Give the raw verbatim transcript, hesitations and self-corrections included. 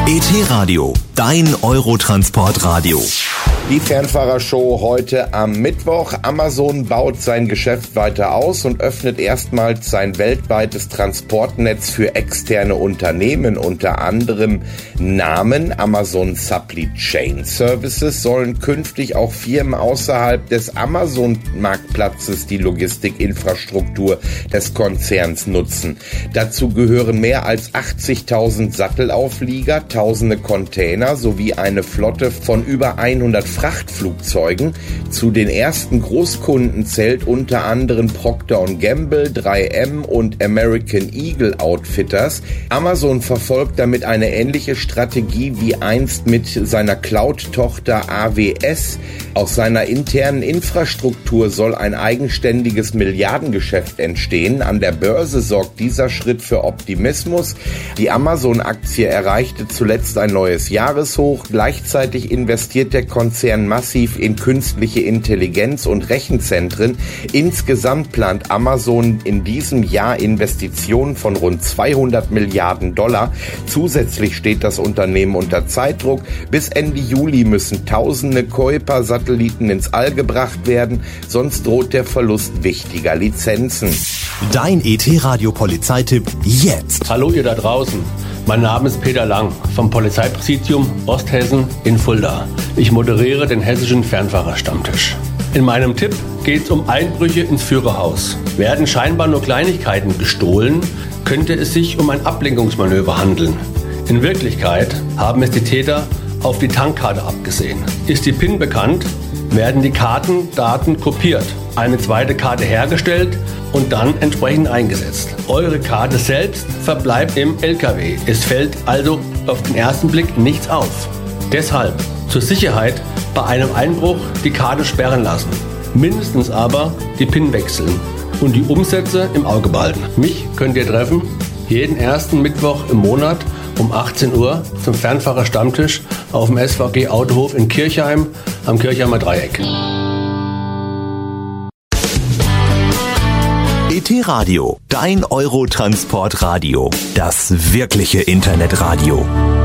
E T-Radio, dein Eurotransportradio. Die Fernfahrershow heute am Mittwoch. Amazon baut sein Geschäft weiter aus und öffnet erstmals sein weltweites Transportnetz für externe Unternehmen. Unter anderem Namen Amazon Supply Chain Services sollen künftig auch Firmen außerhalb des Amazon-Marktplatzes die Logistikinfrastruktur des Konzerns nutzen. Dazu gehören mehr als achtzigtausend Sattelauflieger, tausende Container sowie eine Flotte von über hundert Frachtflugzeugen. Zu den ersten Großkunden zählt unter anderem Procter und Gamble, drei M und American Eagle Outfitters. Amazon verfolgt damit eine ähnliche Strategie wie einst mit seiner Cloud-Tochter A W S. Aus seiner internen Infrastruktur soll ein eigenständiges Milliardengeschäft entstehen. An der Börse sorgt dieser Schritt für Optimismus. Die Amazon-Aktie erreichte zuletzt ein neues Jahreshoch. Gleichzeitig investiert der Konzern massiv in künstliche Intelligenz und Rechenzentren. Insgesamt plant Amazon in diesem Jahr Investitionen von rund zweihundert Milliarden Dollar. Zusätzlich steht das Unternehmen unter Zeitdruck. Bis Ende Juli müssen tausende Kuiper-Satelliten ins All gebracht werden, sonst droht der Verlust wichtiger Lizenzen. Dein E T-Radio-Polizeitipp jetzt. Hallo ihr da draußen. Mein Name ist Peter Lang vom Polizeipräsidium Osthessen in Fulda. Ich moderiere den hessischen Fernfahrerstammtisch. In meinem Tipp geht es um Einbrüche ins Führerhaus. Werden scheinbar nur Kleinigkeiten gestohlen, könnte es sich um ein Ablenkungsmanöver handeln. In Wirklichkeit haben es die Täter auf die Tankkarte abgesehen. Ist die PIN bekannt, werden die Kartendaten kopiert, eine zweite Karte hergestellt und dann entsprechend eingesetzt. Eure Karte selbst verbleibt im L K W. Es fällt also auf den ersten Blick nichts auf. Deshalb zur Sicherheit bei einem Einbruch die Karte sperren lassen. Mindestens aber die PIN wechseln und die Umsätze im Auge behalten. Mich könnt ihr treffen jeden ersten Mittwoch im Monat um achtzehn Uhr zum Fernfahrerstammtisch auf dem S V G Autohof in Kirchheim am Kirchheimer Dreieck. E T-Radio, dein Eurotransportradio. Das wirkliche Internetradio.